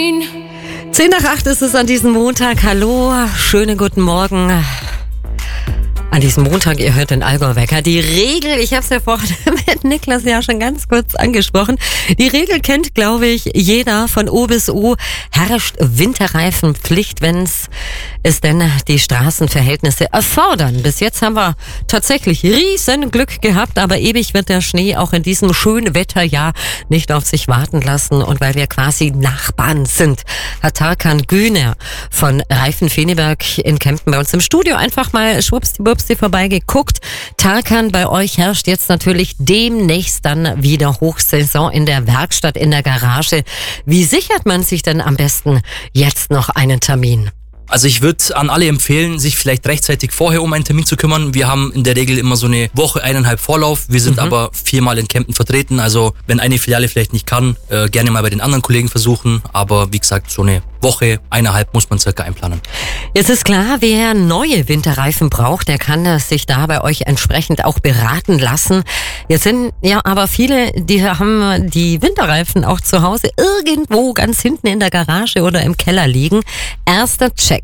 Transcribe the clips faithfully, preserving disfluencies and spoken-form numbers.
Zehn nach acht ist es an diesem Montag. Hallo, schönen guten Morgen. An diesem Montag, ihr hört den Allgäu-Wecker. Die Regel, ich habe es ja vorhin mit Niklas ja schon ganz kurz angesprochen. Die Regel kennt, glaube ich, jeder. Von O bis O herrscht Winterreifenpflicht, wenn es denn die Straßenverhältnisse erfordern. Bis jetzt haben wir tatsächlich riesen Glück gehabt, aber ewig wird der Schnee auch in diesem schönen Wetterjahr nicht auf sich warten lassen. Und weil wir quasi Nachbarn sind, hat Tarkan Güner von Reifen Feneberg in Kempten bei uns im Studio einfach mal schwuppsdiwupps vorbeigeguckt. Tarkan, bei euch herrscht jetzt natürlich demnächst dann wieder Hochsaison in der Werkstatt, in der Garage. Wie sichert man sich denn am besten jetzt noch einen Termin? Also ich würde an alle empfehlen, sich vielleicht rechtzeitig vorher um einen Termin zu kümmern. Wir haben in der Regel immer so eine Woche, eineinhalb Vorlauf. Wir sind mhm. aber viermal in Kempten vertreten. Also wenn eine Filiale vielleicht nicht kann, äh, gerne mal bei den anderen Kollegen versuchen. Aber wie gesagt, so eine Woche, eineinhalb muss man circa einplanen. Jetzt ist klar, wer neue Winterreifen braucht, der kann sich da bei euch entsprechend auch beraten lassen. Jetzt sind ja aber viele, die haben die Winterreifen auch zu Hause irgendwo ganz hinten in der Garage oder im Keller liegen. Erster Check.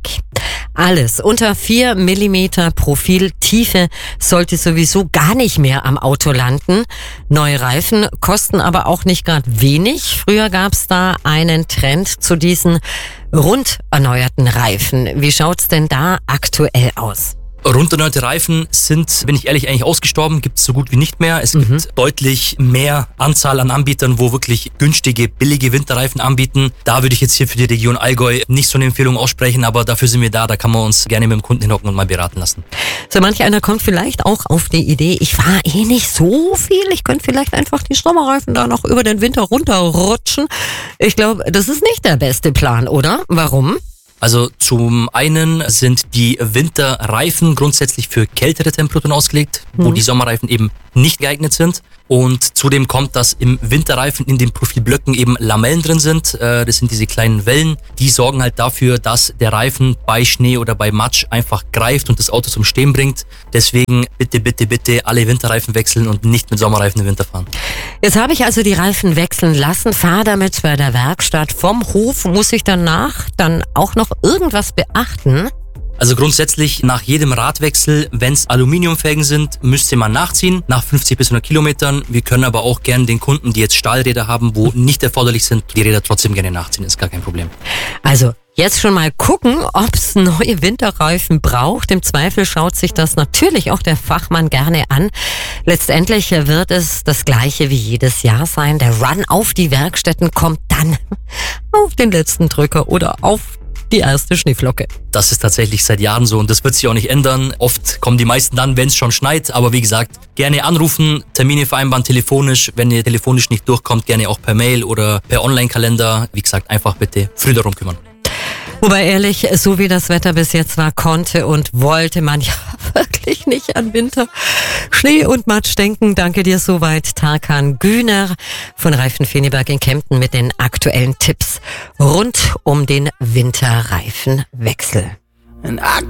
Alles unter vier Millimeter Profiltiefe sollte sowieso gar nicht mehr am Auto landen. Neue Reifen kosten aber auch nicht gerade wenig. Früher gab es da einen Trend zu diesen rund erneuerten Reifen. Wie schaut's denn da aktuell aus? Rund erneuerte Reifen sind, bin ich ehrlich, eigentlich ausgestorben, gibt es so gut wie nicht mehr. Es Mhm. gibt deutlich mehr Anzahl an Anbietern, wo wirklich günstige, billige Winterreifen anbieten. Da würde ich jetzt hier für die Region Allgäu nicht so eine Empfehlung aussprechen, aber dafür sind wir da, da kann man uns gerne mit dem Kunden hinhocken und mal beraten lassen. So manch einer kommt vielleicht auch auf die Idee, ich fahre eh nicht so viel, ich könnte vielleicht einfach die Sommerreifen da noch über den Winter runterrutschen. Ich glaube, das ist nicht der beste Plan, oder? Warum? Also zum einen sind die Winterreifen grundsätzlich für kältere Temperaturen ausgelegt, wo Mhm. die Sommerreifen eben nicht geeignet sind. Und zudem kommt, dass im Winterreifen in den Profilblöcken eben Lamellen drin sind. Äh, Das sind diese kleinen Wellen. Die sorgen halt dafür, dass der Reifen bei Schnee oder bei Matsch einfach greift und das Auto zum Stehen bringt. Deswegen bitte, bitte, bitte alle Winterreifen wechseln und nicht mit Sommerreifen im Winter fahren. Jetzt habe ich also die Reifen wechseln lassen, fahre damit bei der Werkstatt vom Hof. Muss ich danach dann auch noch irgendwas beachten? Also grundsätzlich nach jedem Radwechsel, wenn es Aluminiumfelgen sind, müsste man nachziehen, nach fünfzig bis hundert Kilometern. Wir können aber auch gerne den Kunden, die jetzt Stahlräder haben, wo nicht erforderlich sind, die Räder trotzdem gerne nachziehen, ist gar kein Problem. Also jetzt schon mal gucken, ob es neue Winterreifen braucht. Im Zweifel schaut sich das natürlich auch der Fachmann gerne an. Letztendlich wird es das Gleiche wie jedes Jahr sein. Der Run auf die Werkstätten kommt dann auf den letzten Drücker oder auf die erste Schneeflocke. Das ist tatsächlich seit Jahren so und das wird sich auch nicht ändern. Oft kommen die meisten dann, wenn es schon schneit, aber wie gesagt, gerne anrufen, Termine vereinbaren telefonisch. Wenn ihr telefonisch nicht durchkommt, gerne auch per Mail oder per Online-Kalender. Wie gesagt, einfach bitte früh darum kümmern. Wobei ehrlich, so wie das Wetter bis jetzt war, konnte und wollte man ja wirklich nicht an Winter, Schnee und Matsch denken. Danke dir soweit, Tarkan Güner von Reifen Feneberg in Kempten mit den aktuellen Tipps rund um den Winterreifenwechsel.